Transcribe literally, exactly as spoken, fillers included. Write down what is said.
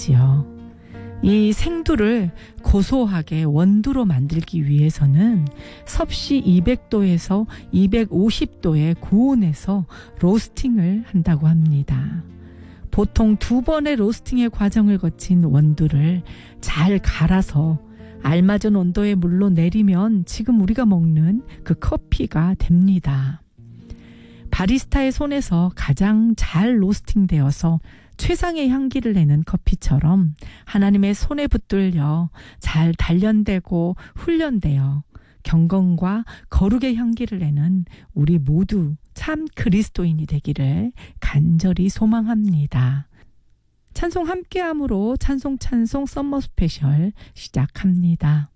하지요. 이 생두를 고소하게 원두로 만들기 위해서는 섭씨 이백 도에서 이백오십 도의 고온에서 로스팅을 한다고 합니다. 보통 두 번의 로스팅의 과정을 거친 원두를 잘 갈아서 알맞은 온도의 물로 내리면 지금 우리가 먹는 그 커피가 됩니다. 바리스타의 손에서 가장 잘 로스팅되어서 최상의 향기를 내는 커피처럼 하나님의 손에 붙들려 잘 단련되고 훈련되어 경건과 거룩의 향기를 내는 우리 모두 참 그리스도인이 되기를 간절히 소망합니다. 찬송 함께함으로 찬송 찬송 썸머 스페셜 시작합니다.